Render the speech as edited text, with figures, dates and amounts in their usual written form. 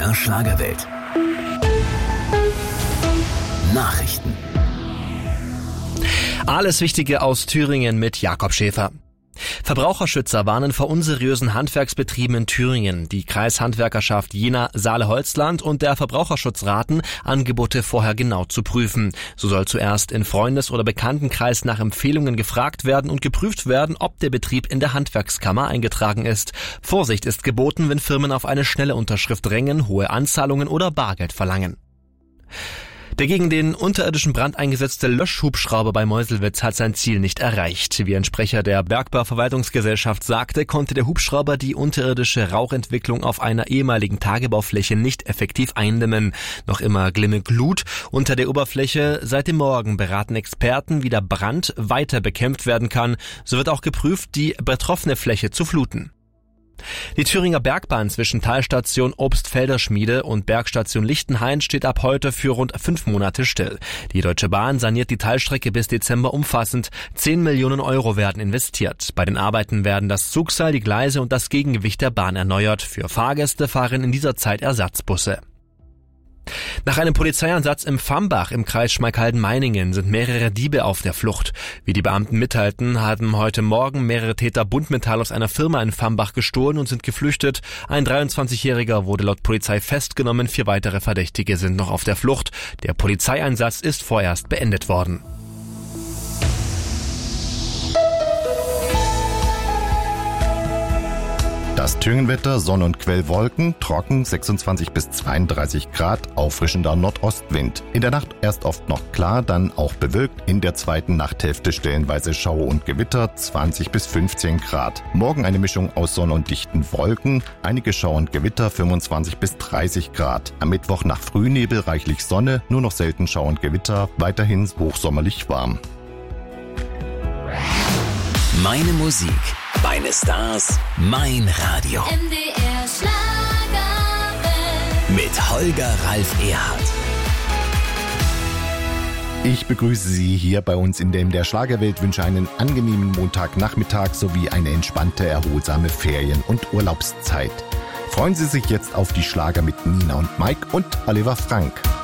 MDR Schlagerwelt. Nachrichten. Alles Wichtige aus Thüringen mit Jakob Schäfer. Verbraucherschützer warnen vor unseriösen Handwerksbetrieben in Thüringen. Die Kreishandwerkerschaft Jena-Saale-Holzland und der Verbraucherschutz raten, Angebote vorher genau zu prüfen. So soll zuerst in Freundes- oder Bekanntenkreis nach Empfehlungen gefragt werden und geprüft werden, ob der Betrieb in der Handwerkskammer eingetragen ist. Vorsicht ist geboten, wenn Firmen auf eine schnelle Unterschrift drängen, hohe Anzahlungen oder Bargeld verlangen. Der gegen den unterirdischen Brand eingesetzte Löschhubschrauber bei Meuselwitz hat sein Ziel nicht erreicht. Wie ein Sprecher der Bergbauverwaltungsgesellschaft sagte, konnte der Hubschrauber die unterirdische Rauchentwicklung auf einer ehemaligen Tagebaufläche nicht effektiv eindämmen. Noch immer glimme Glut unter der Oberfläche. Seit dem Morgen beraten Experten, wie der Brand weiter bekämpft werden kann. So wird auch geprüft, die betroffene Fläche zu fluten. Die Thüringer Bergbahn zwischen Talstation Obstfelder Schmiede und Bergstation Lichtenhain steht ab heute für rund 5 Monate still. Die Deutsche Bahn saniert die Talstrecke bis Dezember umfassend. 10 Millionen Euro werden investiert. Bei den Arbeiten werden das Zugseil, die Gleise und das Gegengewicht der Bahn erneuert. Für Fahrgäste fahren in dieser Zeit Ersatzbusse. Nach einem Polizeieinsatz im Vambach im Kreis Schmalkalden-Meiningen sind mehrere Diebe auf der Flucht. Wie die Beamten mitteilten, haben heute Morgen mehrere Täter Buntmetall aus einer Firma in Vambach gestohlen und sind geflüchtet. Ein 23-Jähriger wurde laut Polizei festgenommen, 4 weitere Verdächtige sind noch auf der Flucht. Der Polizeieinsatz ist vorerst beendet worden. Das Thüringenwetter, Sonne und Quellwolken, trocken, 26 bis 32 Grad, auffrischender Nordostwind. In der Nacht erst oft noch klar, dann auch bewölkt, in der zweiten Nachthälfte stellenweise Schauer und Gewitter, 20 bis 15 Grad. Morgen eine Mischung aus Sonne und dichten Wolken, einige Schauer und Gewitter, 25 bis 30 Grad. Am Mittwoch nach Frühnebel reichlich Sonne, nur noch selten Schauer und Gewitter, weiterhin hochsommerlich warm. Meine Musik, meine Stars, mein Radio. MDR Schlagerwelt. Mit Holger Ralf Erhardt. Ich begrüße Sie hier bei uns in der Schlagerwelt, wünsche einen angenehmen Montagnachmittag sowie eine entspannte, erholsame Ferien- und Urlaubszeit. Freuen Sie sich jetzt auf die Schlager mit Nina und Mike und Oliver Frank.